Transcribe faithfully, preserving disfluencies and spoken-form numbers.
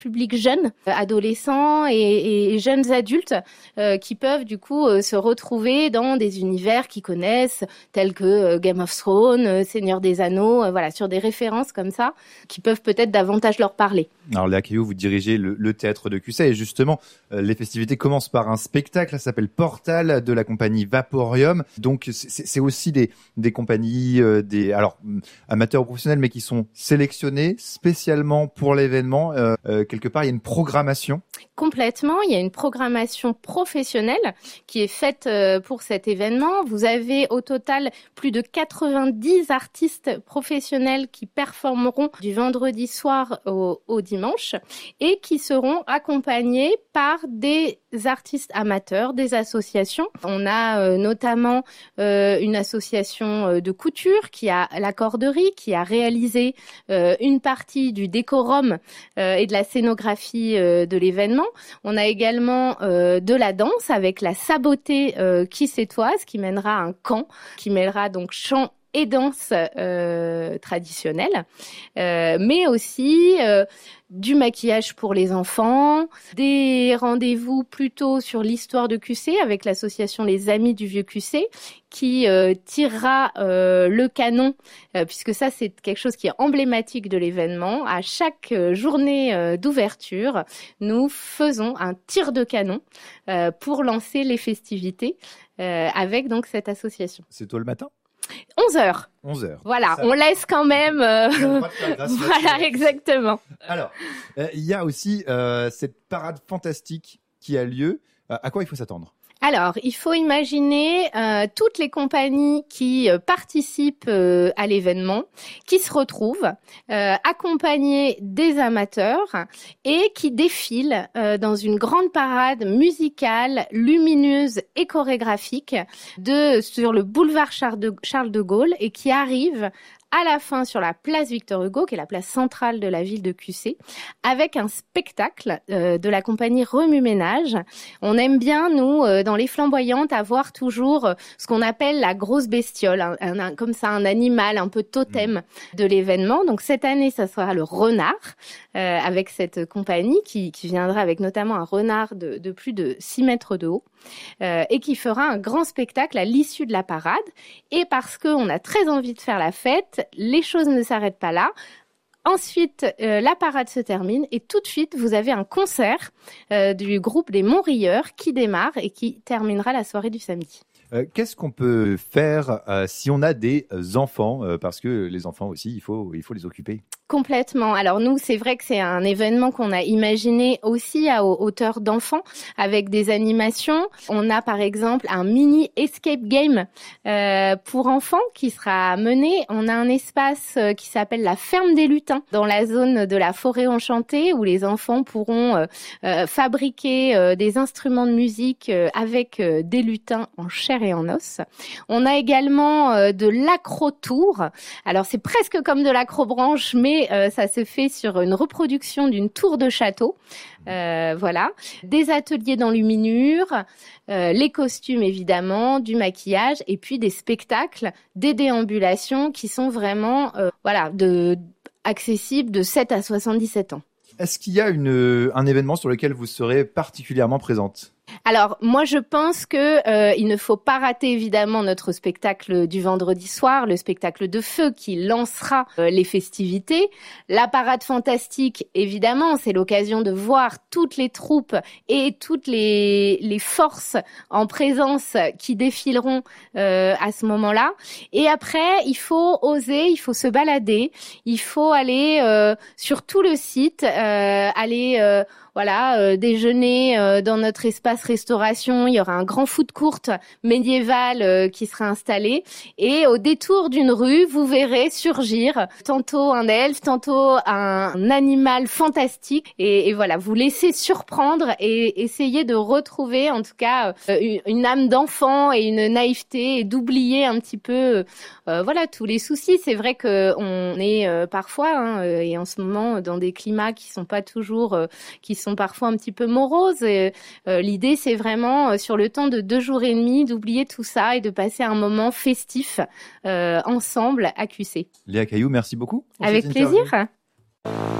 publics jeunes, adolescents et, et jeunes adultes euh, qui peuvent du coup euh, se retrouver dans des univers qu'ils connaissent, tels que euh, Game of Thrones, euh, Seigneur des Anneaux, euh, voilà, sur des références comme ça, qui peuvent peut-être davantage leur parler. Alors Léa Caillou, vous dirigez le, le théâtre de Cussey et justement, euh, les festivités commencent par un spectacle, ça s'appelle Portal de la compagnie Vaporium. Donc c'est, c'est aussi des, des compagnies, euh, des alors amateurs ou professionnels, mais qui sont sélectionnés spécialement pour l'événement. Euh, euh, quelque part, il y a une programmation. Complètement, il y a une programmation professionnelle qui est faite euh, pour cet événement. Vous avez au total plus de quatre-vingt-dix artistes professionnels qui performeront du vendredi soir au, au dimanche et qui seront accompagnés par des artistes amateurs, des associations. On a euh, notamment euh, une association euh, de couture qui a la corderie, qui a réalisé euh, une partie du décorum euh, et de la scénographie euh, de l'événement. On a également euh, de la danse avec la Sabotée euh, quissétoise qui mènera un camp, qui mêlera donc chant et danse euh, traditionnelle, euh, mais aussi euh, du maquillage pour les enfants, des rendez-vous plutôt sur l'histoire de Cussey avec l'association Les Amis du Vieux Cussey qui euh, tirera euh, le canon, euh, puisque ça c'est quelque chose qui est emblématique de l'événement. À chaque euh, journée euh, d'ouverture, nous faisons un tir de canon euh, pour lancer les festivités euh, avec donc cette association. C'est tôt le matin ? onze heures. onze heures. Voilà, ça, on laisse quand même... Euh... voilà, exactement. Alors, il euh, y a aussi euh, cette parade fantastique qui a lieu. Euh, à quoi il faut s'attendre ? Alors, il faut imaginer euh, toutes les compagnies qui euh, participent euh, à l'événement, qui se retrouvent euh, accompagnées des amateurs et qui défilent euh, dans une grande parade musicale, lumineuse et chorégraphique de sur le boulevard Charles de, Charles de Gaulle et qui arrive à la fin sur la place Victor Hugo, qui est la place centrale de la ville de Cussey, avec un spectacle euh, de la compagnie Remue Ménage. On aime bien, nous, euh, dans les Flamboyantes, avoir toujours euh, ce qu'on appelle la grosse bestiole, un, un, un, comme ça, un animal un peu totem de l'événement. Donc cette année, ça sera le renard, euh, avec cette compagnie qui, qui viendra avec notamment un renard de, de plus de six mètres de haut, euh, et qui fera un grand spectacle à l'issue de la parade. Et parce qu'on a très envie de faire la fête, les choses ne s'arrêtent pas là. Ensuite, euh, la parade se termine et tout de suite, vous avez un concert euh, du groupe des Montrieurs qui démarre et qui terminera la soirée du samedi. Euh, qu'est-ce qu'on peut faire euh, si on a des enfants euh, parce que les enfants aussi, il faut, il faut les occuper. Complètement. Alors nous, c'est vrai que c'est un événement qu'on a imaginé aussi à hauteur d'enfants avec des animations. On a par exemple un mini escape game euh, pour enfants qui sera mené. On a un espace euh, qui s'appelle la ferme des lutins dans la zone de la forêt enchantée où les enfants pourront euh, euh, fabriquer euh, des instruments de musique euh, avec euh, des lutins en chair et en os. On a également euh, de l'acro-tour. Alors c'est presque comme de l'acrobranche, mais Euh, ça se fait sur une reproduction d'une tour de château. Euh, voilà. Des ateliers d'enluminure, euh, les costumes évidemment, du maquillage et puis des spectacles, des déambulations qui sont vraiment euh, voilà, de, accessibles de sept à soixante-dix-sept ans. Est-ce qu'il y a une, un événement sur lequel vous serez particulièrement présente ? Alors, moi, je pense que euh, il ne faut pas rater évidemment notre spectacle du vendredi soir, le spectacle de feu qui lancera euh, les festivités. La parade fantastique, évidemment, c'est l'occasion de voir toutes les troupes et toutes les, les forces en présence qui défileront euh, à ce moment-là. Et après, il faut oser, il faut se balader, il faut aller euh, sur tout le site, euh, aller... Euh, Voilà, euh, déjeuner euh, dans notre espace restauration. Il y aura un grand food court médiéval euh, qui sera installé. Et au détour d'une rue, vous verrez surgir tantôt un elfe, tantôt un animal fantastique. Et, et voilà, vous laissez surprendre et essayer de retrouver en tout cas euh, une âme d'enfant et une naïveté et d'oublier un petit peu euh, voilà tous les soucis. C'est vrai qu'on est euh, parfois, hein, et en ce moment, dans des climats qui sont pas toujours... Euh, qui sont parfois un petit peu moroses. Et, euh, l'idée, c'est vraiment, euh, sur le temps de deux jours et demi, d'oublier tout ça et de passer un moment festif euh, ensemble à Cussey. Léa Caillou, merci beaucoup. Avec plaisir.